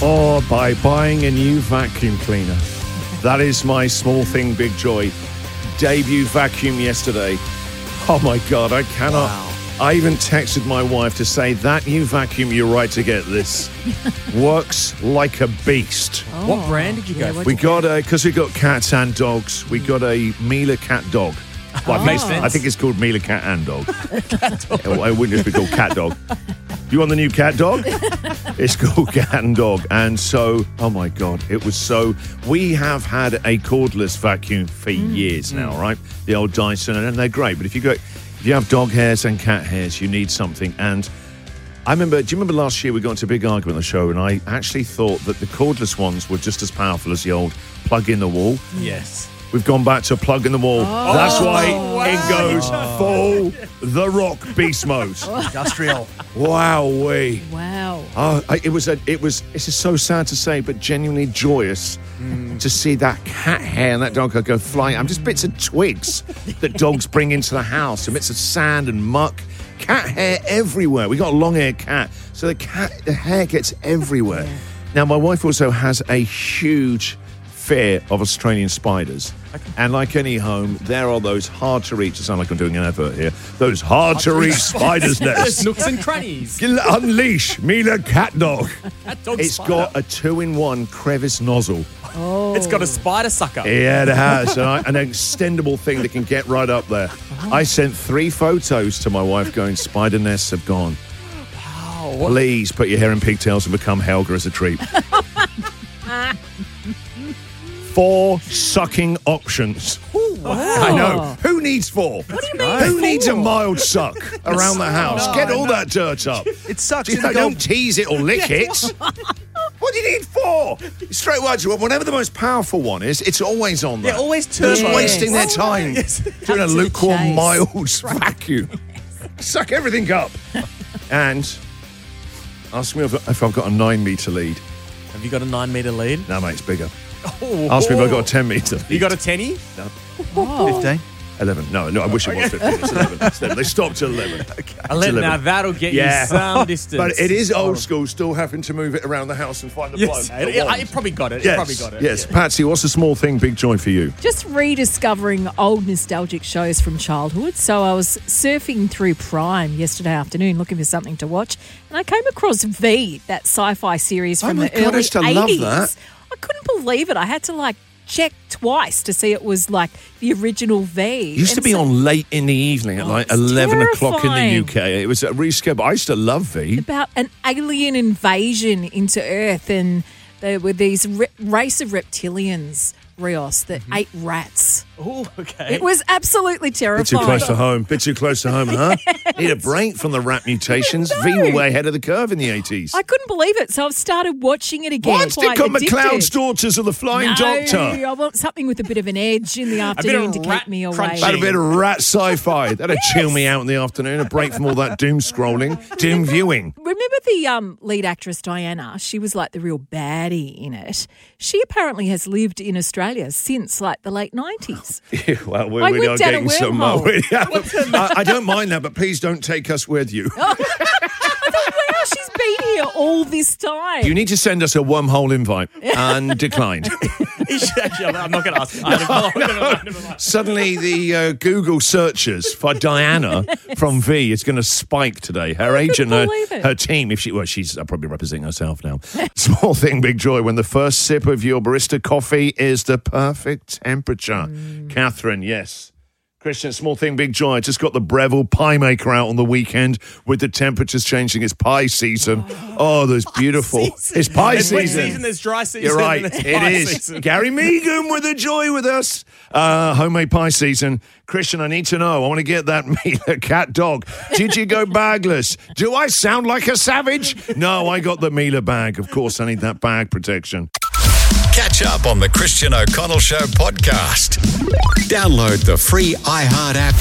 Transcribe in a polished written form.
Or by buying a new vacuum cleaner. That is my small thing, big joy. Debut vacuum yesterday. Oh my God, I cannot. Wow. I even texted my wife to say, that new vacuum, you're right to get this. Works like a beast. Oh. What brand did you go for? We got because we got cats and dogs, we got a Miele cat dog. Well, makes sense. I think it's called Miele cat and dog. It wouldn't just be called cat dog. You want the new cat dog? It's called cat and dog. And so, oh my God, it was so... We have had a cordless vacuum for years now, right? The old Dyson, and they're great. But if you have dog hairs and cat hairs, you need something. And do you remember last year we got into a big argument on the show, and I actually thought that the cordless ones were just as powerful as the old plug in the wall? Yes. We've gone back to plug in the wall. Oh. That's why it goes full The Rock beast mode. Industrial. Wowee. Wow. It's just so sad to say, but genuinely joyous to see that cat hair and that dog go flying. I'm just bits of twigs that dogs bring into the house, and bits of sand and muck. Cat hair everywhere. We got a long-haired cat, so the hair gets everywhere. Yeah. Now, my wife also has a huge fear of Australian spiders. Okay. And like any home, there are those hard-to-reach, it sounds like I'm doing an advert here, those hard-to-reach spiders' nests. Nooks and crannies. Unleash Miele cat dog. It's spider. got a 2-in-1 crevice nozzle. Oh. It's got a spider sucker. Yeah, it has. An extendable thing that can get right up there. I sent 3 photos to my wife going, spider nests have gone. Wow. Please put your hair in pigtails and become Helga as a treat. 4 sucking options. Ooh, wow. I know. Who needs 4? What do you mean? Who needs a mild suck around the house? Get all that dirt up. It sucks. Don't tease it or lick it. What do you need 4? Straight away, whatever the most powerful one is, it's always on there. Yeah, always Just turbo. wasting their time doing a lukewarm, mild vacuum. Suck everything up. And ask me if I've got a 9-metre lead. Have you got a 9-metre lead? No, mate, it's bigger. Ask me if I've got a 10-metre lead. You got a 10-y? No. Oh. 15? 11. No, I wish it was 15. It's 11. It's 11. They stopped at 11. Okay. 11. Now that'll get you some distance. But it is old school, still having to move it around the house and find the plug. It probably got it. Yes. It probably got it. Yes. Yeah. Patsy, what's the small thing, big joy for you? Just rediscovering old nostalgic shows from childhood. So I was surfing through Prime yesterday afternoon looking for something to watch, and I came across V, that sci-fi series from the early 80s. I used to love that. I couldn't believe it. I had to check twice to see it was like the original V. It used to be on late in the evening at 11 o'clock in the UK. It was a reschedule. I used to love V. About an alien invasion into Earth, and there were these race of reptilians, Rios, that ate rats. Oh, okay. It was absolutely terrifying. Bit too close to home. Bit too close to home, huh? Need a break from the rat mutations. V were way ahead of the curve in the 80s. I couldn't believe it, so I've started watching it again. What? They got McLeod's Daughters of the Flying Doctor. I want something with a bit of an edge in the afternoon to keep me away. Had a bit of rat sci-fi. That'd chill me out in the afternoon. A break from all that doom scrolling, doom viewing. Remember the lead actress Diana? She was like the real baddie in it. She apparently has lived in Australia since the late 90s. Yeah, well, we went are down getting a some. wormhole. I don't mind that, but please don't take us with you. I thought, wow, she's been here all this time. You need to send us a wormhole invite and declined. I'm not going to ask. Suddenly, the Google searches for Diana from V is going to spike today. Her agent, her team, she's probably representing herself now. Small thing, big joy. When the first sip of your barista coffee is the perfect temperature. Catherine, yes. Christian, small thing, big joy. I just got the Breville pie maker out on the weekend with the temperatures changing. It's pie season. Oh, there's beautiful. It's pie season. Wet season, there's dry season. You're right. It is. Season. Gary Megan with the joy with us. Homemade pie season. Christian, I need to know. I want to get that Miele cat dog. Did you go bagless? Do I sound like a savage? No, I got the Miele bag. Of course, I need that bag protection. Catch up on the Christian O'Connell Show podcast. Download the free iHeart app